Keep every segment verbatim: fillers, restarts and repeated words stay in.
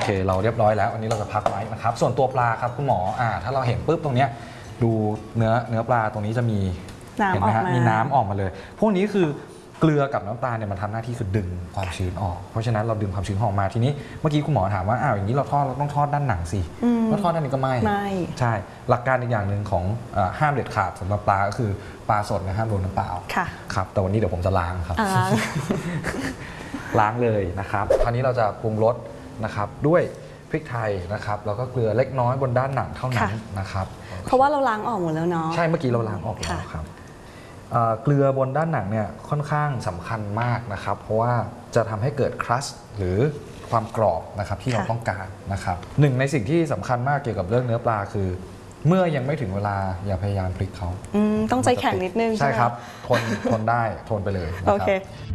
เคเราเรียบร้อยแล้วอันนี้เราจะพักไว้นะครับส่วนตัวปลาครับคุณหมออ่าถ้าเราเห็นปุ๊บตรงเนี้ยดูเนื้อเนื้อปลาตรงนี้จะมีเห็นไหมฮะมีน้ำออกมาเลยพวกนี้คือเกลือกับน้ำตาลเนี่ยมันทำหน้าที่คือดึงความชื้นออกเพราะฉะนั้นเราดึงความชื้นออกมาทีนี้เมื่อกี้คุณหมอถามว่าอ้าวอย่างนี้เราทอดเราต้องทอดด้านหนังสิแล้วทอดด้านนี้ก็ไม่ใช่หลักการอีกอย่างหนึ่งของห้ามเด็ดขาดสำหรับปลาก็คือปลาสดนะห้ามโดนน้ำเปล่าครับแต่วันนี้เดี๋ยวผมจะล้างครับล้างเลยนะครับคราวนี้เราจะปรุงรสนะครับด้วยพริกไทยนะครับแล้วก็เกลือเล็กน้อยบนด้านหนังเท่านั้นนะครับเพราะว่าเราล้างออกหมดแล้วเนาะใช่เมื่อกี้เราล้างออกแล้วครับเกลือบนด้านหนังเนี่ยค่อนข้างสำคัญมากนะครับเพราะว่าจะทำให้เกิดครัสหรือความกรอบนะครับที่เราต้องการนะครับหนึ่งในสิ่งที่สำคัญมากเกี่ยวกับเรื่องเนื้อปลาคือ เมื่อยังไม่ถึงเวลาอย่าพยายามพลิกเขาต้องใจแข็งนิดนึงใช่ครับทนทนได้ทนไปเลยโอเค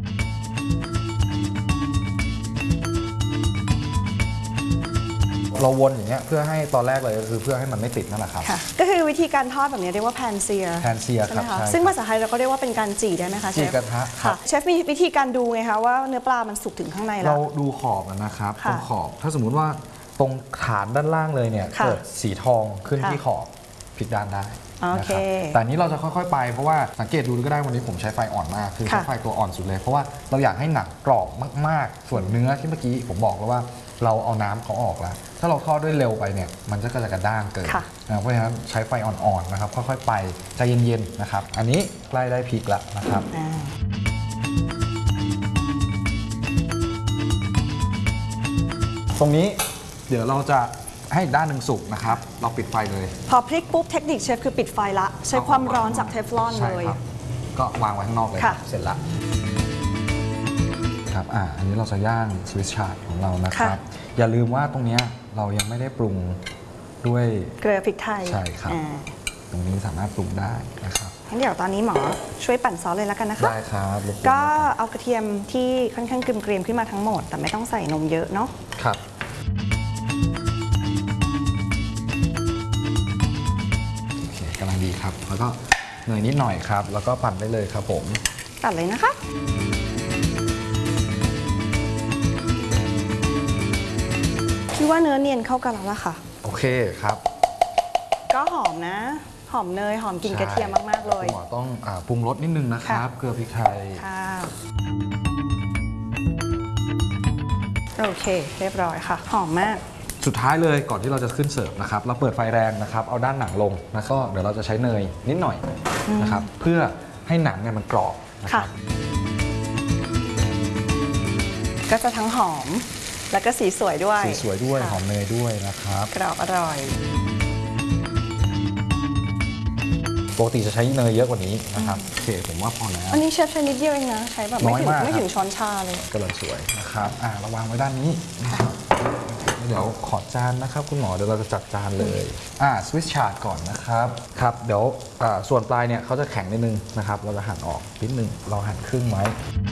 เราวนอย่างเงี้ยเพื่อให้ตอนแรกเลยก็คือเพื่อให้มันไม่ติดนั่นแหละครับก็คือวิธีการทอดแบบนี้เรียกว่าแพนเซียแพนเซียครับซึ่งภาษาไทยเราก็เรียกว่าเป็นการจี่ได้ไหมคะเชฟจี่กระทะค่ะเชฟมีวิธีการดูไงคะว่าเนื้อปลามันสุกถึงข้างในแล้วเราดูขอบนะครับตรงขอบถ้าสมมุติว่าตรงฐานด้านล่างเลยเนี่ยเกิดสีทองขึ้นที่ขอบพลิกด้านได้นะครับแต่นี้เราจะค่อยๆไปเพราะว่าสังเกตดูก็ได้วันนี้ผมใช้ไฟอ่อนมากคือใช้ไฟตัวอ่อนสุดเลยเพราะว่าเราอยากให้หนังกรอบมากๆส่วนเนื้อที่เมื่อกี้ผมบอกแล้วว่าเราเอาน้ำเขาออกแล้วถ้าเราทอดด้วยเร็วไปเนี่ยมันก็จะกระด้างเกินเพราะฉะนั้นใช้ไฟอ่อนๆนะครับค่อยๆไปใจเย็นๆนะครับอันนี้ใกล้ได้พริกแล้วนะครับตรงนี้เดี๋ยวเราจะให้ด้านหนึ่งสุกนะครับเราปิดไฟเลยพอพลิกปุ๊บเทคนิคเชฟคือปิดไฟละใช้ความร้อนจากเทฟลอนเลยก็วางไว้ข้างนอกเลยเสร็จละครับอ่าอันนี้เราจะย่างสวิสชาร์ดของเรานะครับอย่าลืมว่าตรงนี้เรายังไม่ได้ปรุงด้วยเกลือพริกไทยใช่ครับตรงนี้สามารถปรุงได้นะครับงั้นเดี๋ยวตอนนี้หมอช่วยปั่นซอสเลยแล้วกันนะคะได้ครับก็เอากระเทียมที่ค่อนข้างเกรียมๆขึ้นมาทั้งหมดแต่ไม่ต้องใส่นมเยอะเนาะครับโอเคกำลังดีครับแล้วก็เนยนิดหน่อยครับแล้วก็ปั่นได้เลยครับผมปั่นเลยนะคะคิดว่าเนื้อเนียนเข้ากันแล้วล่ะค่ะโอเคครับก็หอมนะหอมเนยหอมกลิ่นกระเทียมมากๆเลยหมอต้องปรุงรสนิดนึงนะครับเกลือพริกไทยค่ะโอเคเรียบร้อยค่ะหอมมากสุดท้ายเลยก่อนที่เราจะขึ้นเสิร์ฟนะครับเราเปิดไฟแรงนะครับเอาด้านหนังลงแล้วก็เดี๋ยวเราจะใช้เนยนิดหน่อยนะครับเพื่อให้หนังเนี่ยมันกรอบนะครับก็จะทั้งหอมแล้วก็สีสวยด้วยสีสวยด้วยหอมเนยด้วยนะครับกรอบอร่อยปกติจะใช้เนยเยอะกว่านี้นะครับโอเคผมว่าพอแล้วอันนี้เชฟใช้นิดเดียวเองนะใช้แบบไม่ถึงไม่ถึงช้อนชาเลยกำลังสวยนะครับอ่าระวังไว้ด้านนี้เดี๋ยวขอจานนะครับคุณหมอเดี๋ยวเราจะจัดจานเลยอ่าสวิสชาร์ดก่อนนะครับครับเดี๋ยวส่วนปลายเนี่ยเขาจะแข็งนิดนึงนะครับเราจะหั่นออกนิดนึงเราหั่นครึ่งไว้